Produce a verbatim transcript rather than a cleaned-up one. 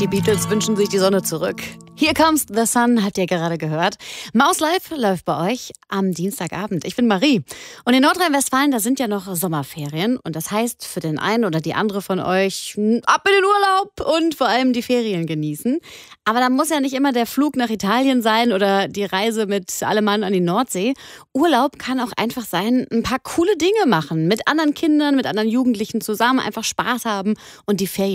Die Beatles wünschen sich die Sonne zurück. Here Comes the Sun, habt ihr gerade gehört. Maus Live läuft bei euch am Dienstagabend. Ich bin Marie. Und in Nordrhein-Westfalen, da sind ja noch Sommerferien. Und das heißt für den einen oder die andere von euch, ab in den Urlaub und vor allem die Ferien genießen. Aber da muss ja nicht immer der Flug nach Italien sein oder die Reise mit allem Mann an die Nordsee. Urlaub kann auch einfach sein, ein paar coole Dinge machen. Mit anderen Kindern, mit anderen Jugendlichen zusammen einfach Spaß haben und die Ferien